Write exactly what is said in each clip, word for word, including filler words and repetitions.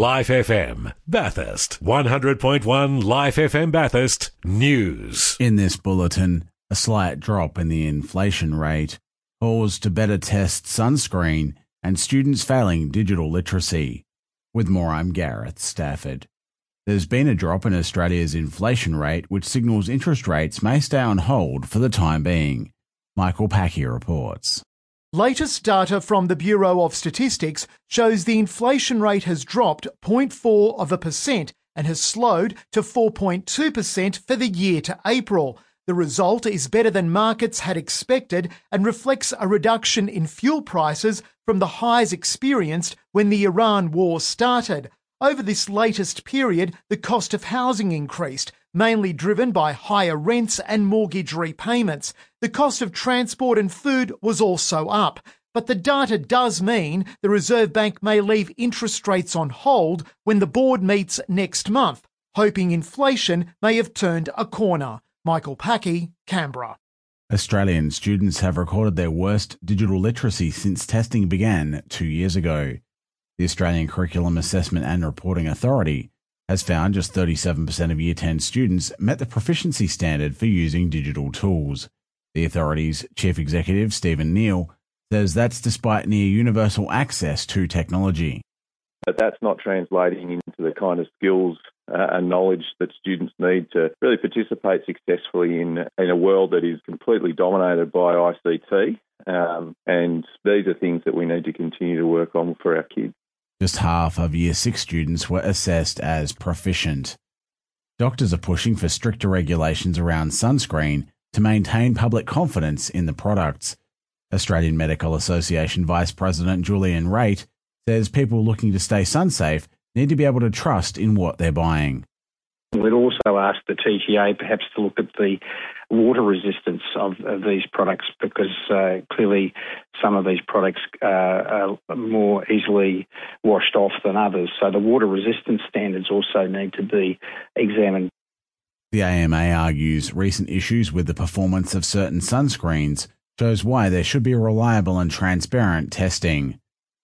Life F M, Bathurst. one hundred point one Life F M Bathurst News. In this bulletin, a slight drop in the inflation rate, calls to better test sunscreen, and students failing digital literacy. With more, I'm Gareth Stafford. There's been a drop in Australia's inflation rate, which signals interest rates may stay on hold for the time being. Michael Packy reports. Latest data from the Bureau of Statistics shows the inflation rate has dropped zero point four of a percent and has slowed to four point two percent for the year to April. The result is better than markets had expected and reflects a reduction in fuel prices from the highs experienced when the Iran war started. Over this latest period, the cost of housing increased, mainly driven by higher rents and mortgage repayments. The cost of transport and food was also up. But the data does mean the Reserve Bank may leave interest rates on hold when the board meets next month, hoping inflation may have turned a corner. Michael Packy, Canberra. Australian students have recorded their worst digital literacy since testing began two years ago. The Australian Curriculum Assessment and Reporting Authority has found just thirty-seven percent of Year ten students met the proficiency standard for using digital tools. The authority's chief executive, Stephen Neal, says that's despite near universal access to technology. But that's not translating into the kind of skills uh, and knowledge that students need to really participate successfully in, in a world that is completely dominated by I C T. Um, and these are things that we need to continue to work on for our kids. Just half of Year six students were assessed as proficient. Doctors are pushing for stricter regulations around sunscreen to maintain public confidence in the products. Australian Medical Association Vice President Julian Raitt says people looking to stay sun-safe need to be able to trust in what they're buying. We'd also ask the T G A perhaps to look at the water resistance of, of these products because uh, clearly some of these products uh, are more easily washed off than others. So the water resistance standards also need to be examined. The A M A argues recent issues with the performance of certain sunscreens shows why there should be reliable and transparent testing.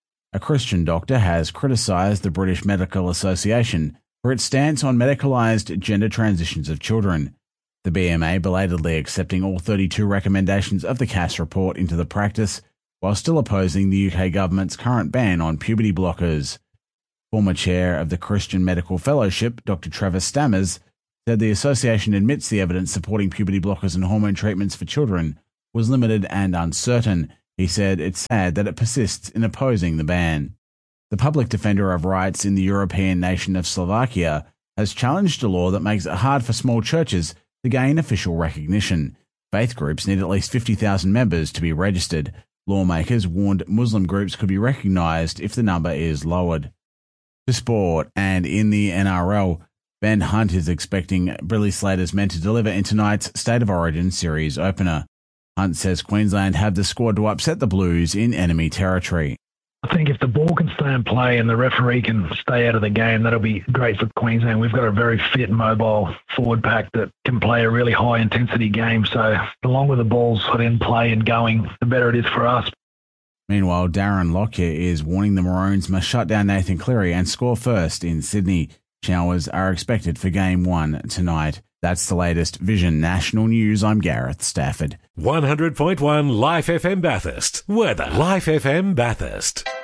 A Christian doctor has criticised the British Medical Association for its stance on medicalised gender transitions of children. The B M A belatedly accepting all thirty-two recommendations of the Cass report into the practice, while still opposing the U K government's current ban on puberty blockers. Former chair of the Christian Medical Fellowship, Doctor Trevor Stammers, said the association admits the evidence supporting puberty blockers and hormone treatments for children was limited and uncertain. He said it's sad that it persists in opposing the ban. The public defender of rights in the European nation of Slovakia has challenged a law that makes it hard for small churches to gain official recognition. Faith groups need at least fifty thousand members to be registered. Lawmakers warned Muslim groups could be recognised if the number is lowered. To sport, and in the N R L, Ben Hunt is expecting Billy Slater's men to deliver in tonight's State of Origin series opener. Hunt says Queensland have the squad to upset the Blues in enemy territory. I think if the ball can stay in play and the referee can stay out of the game, that'll be great for Queensland. We've got a very fit, mobile forward pack that can play a really high-intensity game. So the longer the ball's in play and going, the better it is for us. Meanwhile, Darren Lockyer is warning the Maroons must shut down Nathan Cleary and score first in Sydney. Showers are expected for Game one tonight. That's the latest Vision National News. I'm Gareth Stafford. one hundred point one Life F M Bathurst. Weather. Life F M Bathurst.